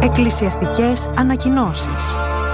Εκκλησιαστικές ανακοινώσεις.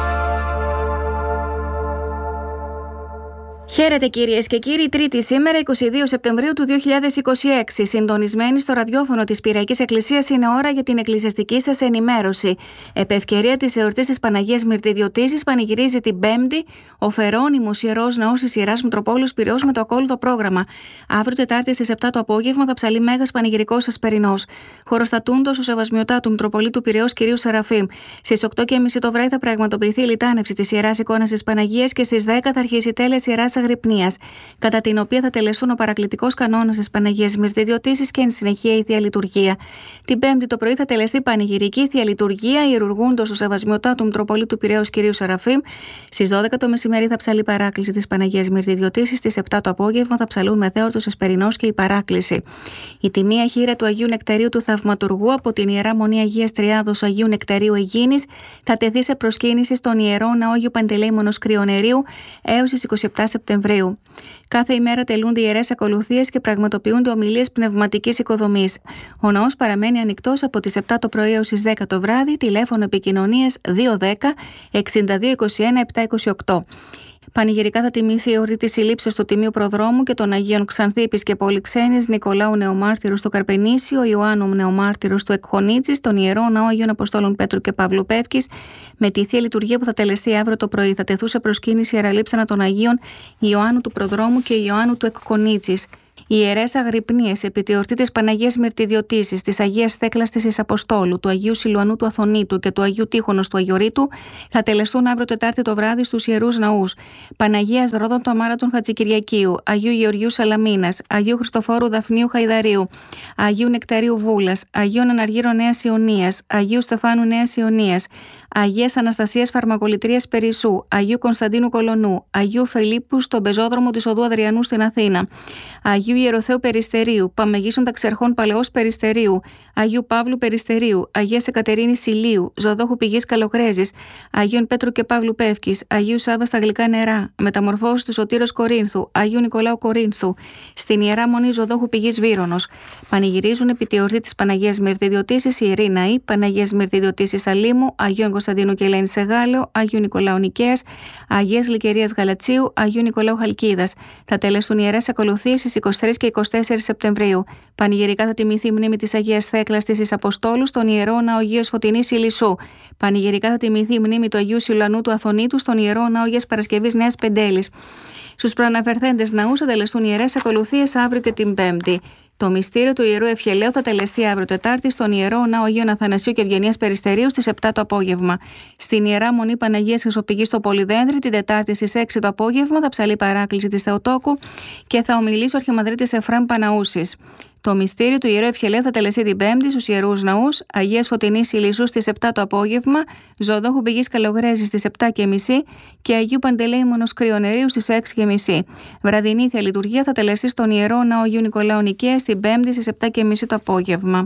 Χαίρετε κυρίες και κύριοι, Τρίτη σήμερα 22 Σεπτεμβρίου του 2026. Συντονισμένοι στο ραδιόφωνο της Πειραϊκής Εκκλησίας είναι ώρα για την εκκλησιαστική σας ενημέρωση. Επ' ευκαιρία της εορτής της Παναγίας Μυρτιδιωτήσης πανηγυρίζει την Πέμπτη ο Φερόνιμος Ιερός Ναός της Ιεράς Μητροπόλεως Πειραιώς με το ακόλουθο πρόγραμμα. Αύριο Τετάρτη στις 7 το απόγευμα θα ψαλεί Μέγας Πανηγυρικός Ασπερινός. Χωροστατούντος ο Σεβασμιωτάτου Μητροπολίτου Πειραιώς κυρίου Σεραφείμ. Στις 8:30 το βράδυ θα πραγματοποιηθεί η λιτάνευση της Ιεράς Εικόνας της Παναγίας και στις 10 θα αρχίσει η τέλεση Ιεράς Αγρυπνίας, κατά την οποία θα τελεστούν ο παρακλητικός κανόνας της Παναγίας Μυρτιδιωτήσης και εν συνεχεία η Θεία Λειτουργία. Την Πέμπτη το πρωί θα τελεστεί πανηγυρική Θεία Λειτουργία, ιερουργούντος ο Σεβασμιωτάτου Μητροπολίτου Πειραιώς κυρίου Σεραφείμ. Στις 12 το μεσημέρι θα ψαλεί παράκληση της Παναγίας Μυρτιδιωτήσης. Στις 7 το απόγευμα θα ψαλούν μεθέορτος Εσπερινός και η παράκληση. Η τιμία χείρα του Αγίου Νεκταρίου του Θαυματουργού από την Ιερά Μονή Αγίας Τριάδος Αγίου Νεκταρίου Αιγίνης θα τεθεί σε προσκύνηση στον Ιερό Ναό Αγίου Παντελεήμονος Κρυονερίου έως τις 27 Σεπτεμβρίου. Κάθε ημέρα τελούνται ιερές ακολουθίες και πραγματοποιούνται ομιλίες πνευματικής οικοδομής. Ο ναός παραμένει ανοιχτός από τις 7 το πρωί έως τις 10 το βράδυ, τηλέφωνο επικοινωνίας 210 62 21 728. Πανηγυρικά θα τιμηθεί η εορτή της συλλήψεως του Τιμίου Προδρόμου και των Αγίων Ξανθήπης και Πολυξένης, Νικολάου Νεομάρτυρου στο Καρπενήσιο, Ιωάννου Νεομάρτυρου στο Εκχονίτσις, τον Ιερό Ναό Αγίων Αποστόλων Πέτρου και Παύλου Πεύκης, με τη Θεία Λειτουργία που θα τελεστεί αύριο το πρωί. Θα τεθούν σε προσκύνηση ιεραλείψανα των Αγίων Ιωάννου του Προδρόμου και Ιωάννου του Εκχονίτσις. Οι ιερές αγρυπνίες επί τη εορτή της Παναγίας Μυρτιδιωτήσης, της Αγίας Θέκλας της Αποστόλου, του Αγίου Σιλουανού του Αθωνίτου και του Αγίου Τύχωνος του Αγιορείτου θα τελεστούν αύριο Τετάρτη το βράδυ στους ιερούς ναούς Παναγίας Ρόδων του Αμάρατων Χατζικυριακίου, Αγίου Γεωργίου Σαλαμίνας, Αγίου Χριστοφόρου Δαφνίου Χαϊδαρίου, Αγίου Νεκταρίου Βούλας, Αγίων Αναργύρων Νέας Ιωνίας, Αγίου Στεφάνου Νέας Ιωνίας, Αγίας Αναστασίας Φαρμακολητρίας Περισσού, Αγίου Κωνσταντίνου Κολονού, Αγίου Φελίππου στον πεζόδρομο της Οδού Αδριανού στην Αθήνα, Αγίου Ιεροθέου Περιστερίου, Παμεγίσων Ταξερχών Παλαιός Περιστερίου, Αγίου Παύλου Περιστερίου, Αγίας Εκατερίνης Ηλίου, Ζωδόχου Πηγής Καλοκρέζης, Αγίων Πέτρου και Παύλου Πεύκης, Αγίου Σάββα στα Γλυκά Νερά, Μεταμορφώσεις του Σωτήρος Κορίνθου, Αγίου Νικολάου Κορίνθου, στην Ιερά Μονή Ζωδόχου Πηγής Βύρονος. Πανηγυρίζουν επί τη εορτή της Παναγίας Μυρτιδιωτήσης η Ιεροί Ναοί Παναγίας Μυρτιδιωτήσης Αλήμου, Αγίων Κωνσταντίνου και Ελένης Εγάλεω, Αγίου Νικολάου Νικαίας, Αγίας Λυκερίας Γαλατσίου, Αγίου Νικολάου Χαλκίδας. Θα τελεστούν ιερές ακολουθίες στις 23 και 24 Σεπτεμβρίου. Πανηγυρικά θα τιμηθεί η μνήμη της Αγίας Θέκλας της Αποστόλου στον Ιερό Ναό Αγίας Φωτεινής Ηλισσού. Πανηγυρικά θα τιμηθεί η μνήμη του Αγίου Σιλουανού του Αθωνίτου στον Ιερό Ναό Αγίας Παρασκευής Νέας Πεντέλης. Στους προαναφερθέντες ναούς θα τελεστούν ιερές ακολουθίες αύριο και την Πέμπτη. Το μυστήριο του Ιερού Ευχελαίου θα τελεστεί αύριο Τετάρτη στον Ιερό Ναό Αγίων Αθανασίου και Ευγενίας Περιστερίου στις 7 το απόγευμα. Στην Ιερά Μονή Παναγίας Χρυσοπηγής στο Πολυδένδρη την Τετάρτη στις 6 το απόγευμα θα ψαλεί παράκληση της Θεοτόκου και θα ομιλήσει ο Αρχιμανδρίτης Εφραίμ Παναούσης. Το μυστήριο του Ιερού Ευχελαίου θα τελεστεί την Πέμπτη στους Ιερούς Ναούς Αγίας Φωτεινής Ηλισσού στις 7 το απόγευμα, Ζωδόχου Πηγής Καλογρέζης στις 7:30 και Αγίου Παντελεήμονος Κρυονερίου στις 6:30. Βραδινή Θεία Λειτουργία θα τελεστεί στον Ιερό Ναό Αγίου Νικολάου Νικαία την Πέμπτη στις 7:30 το απόγευμα.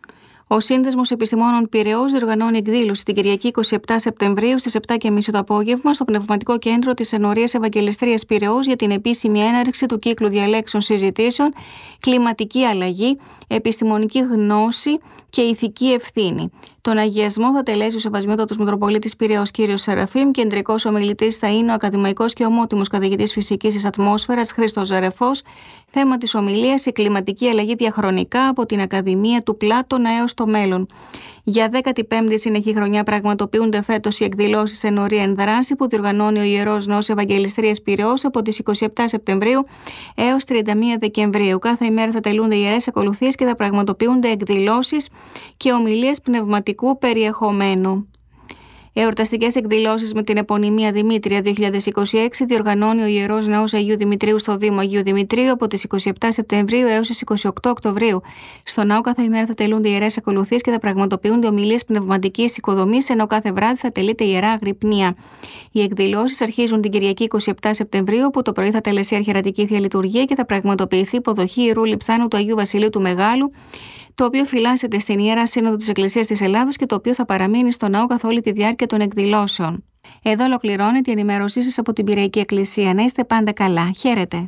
Ο Σύνδεσμος Επιστημόνων Πειραιώς διοργανώνει εκδήλωση την Κυριακή 27 Σεπτεμβρίου στις 7:30 το απόγευμα στο Πνευματικό Κέντρο της Ενορίας Ευαγγελιστρίας Πειραιώς για την επίσημη έναρξη του κύκλου διαλέξεων συζητήσεων «Κλιματική αλλαγή, επιστημονική γνώση και ηθική ευθύνη». Τον αγιασμό θα τελέσει ο Σεβασμιότατος Μητροπολίτης Πειραιώς κύριος Σεραφείμ. Κεντρικός ομιλητής θα είναι ο ακαδημαϊκός και ομότιμος καθηγητής φυσικής της ατμόσφαιρας Χρήστος Ζερεφός. Θέμα της ομιλίας η κλιματική αλλαγή διαχρονικά από την Ακαδημία του Πλάτωνα έως το μέλλον. Για 15η συνεχή χρονιά πραγματοποιούνται φέτος οι εκδηλώσεις Ενορία εν δράση που διοργανώνει ο Ιερός Ναός Ευαγγελιστρίας Πειραιώς από τις 27 Σεπτεμβρίου έως 31 Δεκεμβρίου. Κάθε ημέρα θα τελούνται ιερές ακολουθίες και θα πραγματοποιούνται εκδηλώσεις και ομιλίες πνευματικού περιεχομένου. Εορταστικές εκδηλώσεις με την επωνυμία Δημήτρια 2026 διοργανώνει ο Ιερός Ναός Αγίου Δημητρίου στο Δήμο Αγίου Δημητρίου από τις 27 Σεπτεμβρίου έως τις 28 Οκτωβρίου. Στο ναό κάθε ημέρα θα τελούνται ιερές ακολουθίες και θα πραγματοποιούνται ομιλίες πνευματικής οικοδομής, ενώ κάθε βράδυ θα τελείται ιερά αγρυπνία. Οι εκδηλώσεις αρχίζουν την Κυριακή 27 Σεπτεμβρίου, όπου το πρωί θα τελεστεί αρχιερατική Θεία Λειτουργία και θα πραγματοποιηθεί υποδοχή ιερού λειψάνου του Αγίου Βασιλείου του Μεγάλου, το οποίο φυλάσσεται στην Ιερά Σύνοδο της Εκκλησίας της Ελλάδος και το οποίο θα παραμείνει στο ναό καθ' όλη τη διάρκεια των εκδηλώσεων. Εδώ ολοκληρώνεται η ενημέρωσή σας από την Πειραϊκή Εκκλησία. Να είστε πάντα καλά. Χαίρετε.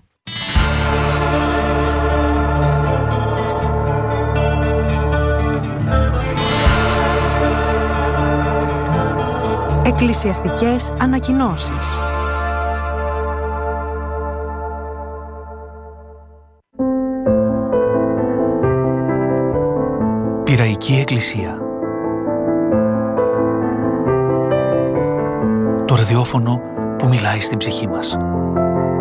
Εκκλησιαστικές ανακοινώσεις. Πειραϊκή Εκκλησία. Το ραδιόφωνο που μιλάει στην ψυχή μας.